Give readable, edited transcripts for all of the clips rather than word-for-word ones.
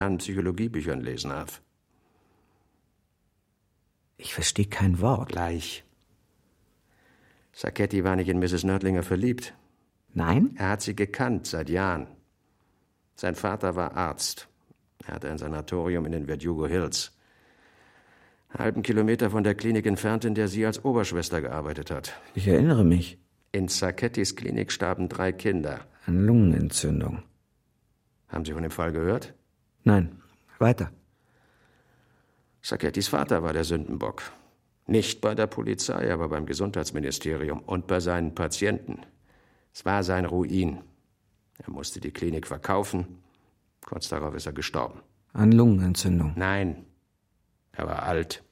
modernen Psychologiebüchern lesen, Hav. Ich verstehe kein Wort. Gleich. Sacchetti war nicht in Mrs. Nördlinger verliebt. Nein? Er hat sie gekannt seit Jahren. Sein Vater war Arzt. Er hatte ein Sanatorium in den Verdugo Hills. Einen halben Kilometer von der Klinik entfernt, in der sie als Oberschwester gearbeitet hat. Ich erinnere mich. In Sacchettis Klinik starben 3 Kinder. An Lungenentzündung. Haben Sie von dem Fall gehört? Nein. Weiter. Sacchettis Vater war der Sündenbock. Nicht bei der Polizei, aber beim Gesundheitsministerium und bei seinen Patienten. Es war sein Ruin. Er musste die Klinik verkaufen. Kurz darauf ist er gestorben. An Lungenentzündung? Nein. Er war alt.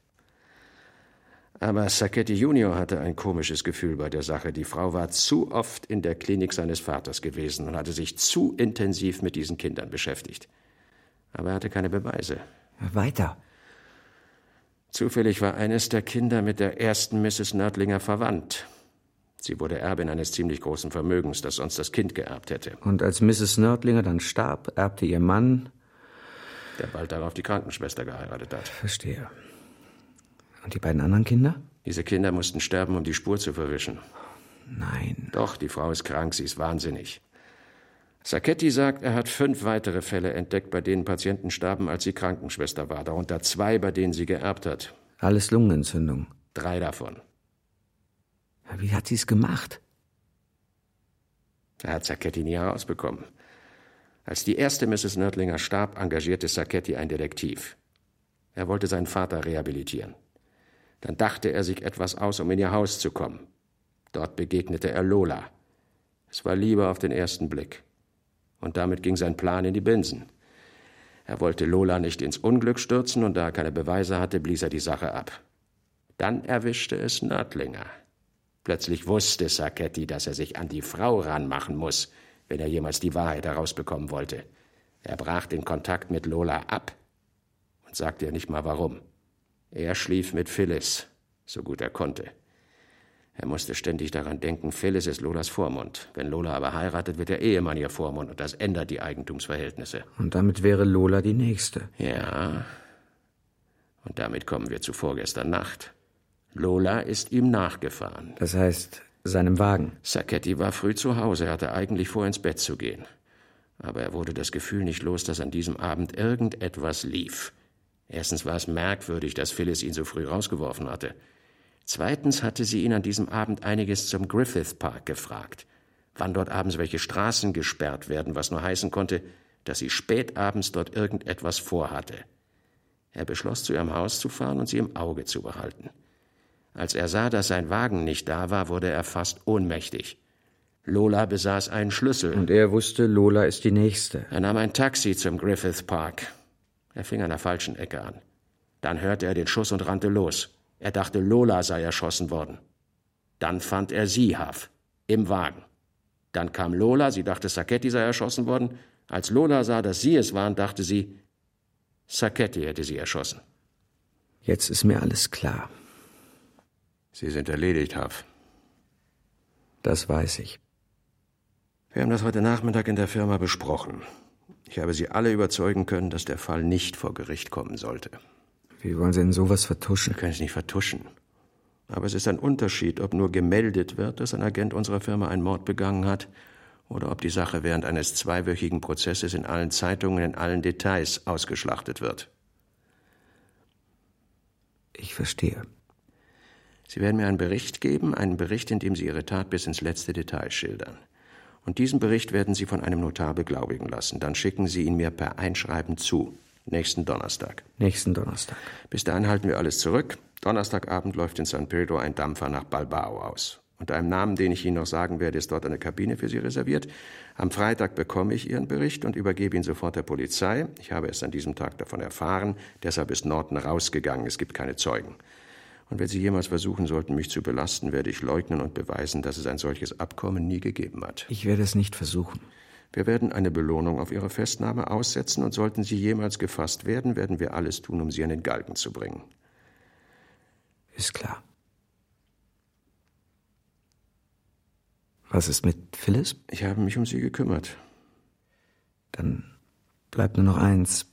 Aber Sacchetti Junior hatte ein komisches Gefühl bei der Sache. Die Frau war zu oft in der Klinik seines Vaters gewesen und hatte sich zu intensiv mit diesen Kindern beschäftigt. Aber er hatte keine Beweise. Weiter. Zufällig war eines der Kinder mit der ersten Mrs. Nördlinger verwandt. Sie wurde Erbin eines ziemlich großen Vermögens, das sonst das Kind geerbt hätte. Und als Mrs. Nördlinger dann starb, erbte ihr Mann, der bald darauf die Krankenschwester geheiratet hat. Verstehe. Und die beiden anderen Kinder? Diese Kinder mussten sterben, um die Spur zu verwischen. Nein. Doch, die Frau ist krank, sie ist wahnsinnig. Sacchetti sagt, er hat 5 weitere Fälle entdeckt, bei denen Patienten starben, als sie Krankenschwester war. Darunter 2, bei denen sie geerbt hat. Alles Lungenentzündung? 3 davon. Wie hat sie es gemacht? Er hat Sacchetti nie herausbekommen. Als die erste Mrs. Nördlinger starb, engagierte Sacchetti einen Detektiv. Er wollte seinen Vater rehabilitieren. Dann dachte er sich etwas aus, um in ihr Haus zu kommen. Dort begegnete er Lola. Es war Liebe auf den ersten Blick. Und damit ging sein Plan in die Binsen. Er wollte Lola nicht ins Unglück stürzen, und da er keine Beweise hatte, blies er die Sache ab. Dann erwischte es Nördlinger. Plötzlich wusste Sacchetti, dass er sich an die Frau ranmachen muss, wenn er jemals die Wahrheit herausbekommen wollte. Er brach den Kontakt mit Lola ab und sagte ihr nicht mal warum. Er schlief mit Phyllis, so gut er konnte. Er musste ständig daran denken, Phyllis ist Lolas Vormund. Wenn Lola aber heiratet, wird der Ehemann ihr Vormund, und das ändert die Eigentumsverhältnisse. Und damit wäre Lola die Nächste. Ja, und damit kommen wir zu vorgestern Nacht. Lola ist ihm nachgefahren. Das heißt, seinem Wagen? Sacchetti war früh zu Hause, er hatte eigentlich vor, ins Bett zu gehen. Aber er wurde das Gefühl nicht los, dass an diesem Abend irgendetwas lief. Erstens war es merkwürdig, dass Phyllis ihn so früh rausgeworfen hatte. Zweitens hatte sie ihn an diesem Abend einiges zum Griffith Park gefragt. Wann dort abends welche Straßen gesperrt werden, was nur heißen konnte, dass sie spät abends dort irgendetwas vorhatte. Er beschloss, zu ihrem Haus zu fahren und sie im Auge zu behalten. Als er sah, dass sein Wagen nicht da war, wurde er fast ohnmächtig. Lola besaß einen Schlüssel. Und er wusste, Lola ist die Nächste. Er nahm ein Taxi zum Griffith Park. Er fing an der falschen Ecke an. Dann hörte er den Schuss und rannte los. Er dachte, Lola sei erschossen worden. Dann fand er sie, Hav, im Wagen. Dann kam Lola, sie dachte, Sacchetti sei erschossen worden. Als Lola sah, dass sie es waren, dachte sie, Sacchetti hätte sie erschossen. Jetzt ist mir alles klar. Sie sind erledigt, Hav. Das weiß ich. Wir haben das heute Nachmittag in der Firma besprochen. Ich habe Sie alle überzeugen können, dass der Fall nicht vor Gericht kommen sollte. Wie wollen Sie denn sowas vertuschen? Wir können es nicht vertuschen. Aber es ist ein Unterschied, ob nur gemeldet wird, dass ein Agent unserer Firma einen Mord begangen hat, oder ob die Sache während eines 2-wöchigen Prozesses in allen Zeitungen, in allen Details ausgeschlachtet wird. Ich verstehe. Sie werden mir einen Bericht geben, einen Bericht, in dem Sie Ihre Tat bis ins letzte Detail schildern. Und diesen Bericht werden Sie von einem Notar beglaubigen lassen. Dann schicken Sie ihn mir per Einschreiben zu. Nächsten Donnerstag. Nächsten Donnerstag. Bis dahin halten wir alles zurück. Donnerstagabend läuft in San Pedro ein Dampfer nach Balbao aus. Unter einem Namen, den ich Ihnen noch sagen werde, ist dort eine Kabine für Sie reserviert. Am Freitag bekomme ich Ihren Bericht und übergebe ihn sofort der Polizei. Ich habe erst an diesem Tag davon erfahren. Deshalb ist Norton rausgegangen. Es gibt keine Zeugen. Und wenn Sie jemals versuchen sollten, mich zu belasten, werde ich leugnen und beweisen, dass es ein solches Abkommen nie gegeben hat. Ich werde es nicht versuchen. Wir werden eine Belohnung auf Ihre Festnahme aussetzen, und sollten Sie jemals gefasst werden, werden wir alles tun, um Sie an den Galgen zu bringen. Ist klar. Was ist mit Phyllis? Ich habe mich um sie gekümmert. Dann bleibt nur noch eins.